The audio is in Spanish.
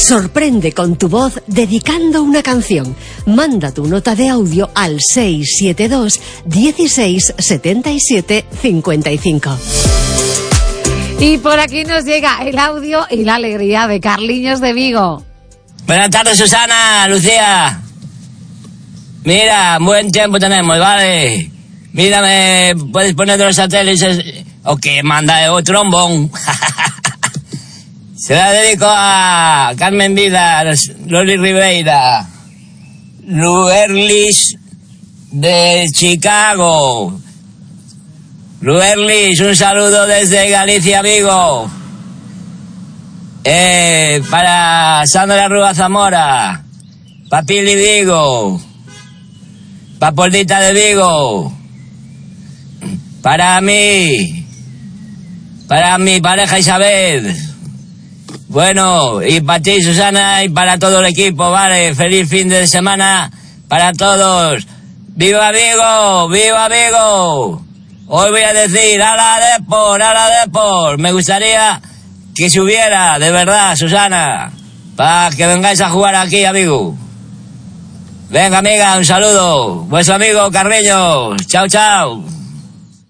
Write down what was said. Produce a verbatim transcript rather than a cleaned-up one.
Sorprende con tu voz dedicando una canción. Manda tu nota de audio al seis siete dos, dieciséis, setenta y siete, cincuenta y cinco. Y por aquí nos llega el audio y la alegría de Carliños de Vigo. Buenas tardes, Susana, Lucía. Mira, buen tiempo tenemos, ¿vale? Mira, ¿me puedes poner los satélites? O que manda el trombón. Se la dedico a Carmen Vida, Loli Ribeira, Luerlis de Chicago. Luerlis, un saludo desde Galicia, Vigo. Eh, para Sandra Rúa Zamora, para Pili Vigo, para Poldita de Vigo, para mí, para mi pareja Isabel. Bueno, y para ti, Susana, y para todo el equipo, ¿vale? Feliz fin de semana para todos. ¡Viva Vigo! ¡Viva Vigo! Hoy voy a decir, ¡a la Depor! ¡A la Depor! Me gustaría que subiera, de verdad, Susana, para que vengáis a jugar aquí a Vigo. Venga, amiga, un saludo. Vuestro amigo Carreño. Chao, chao.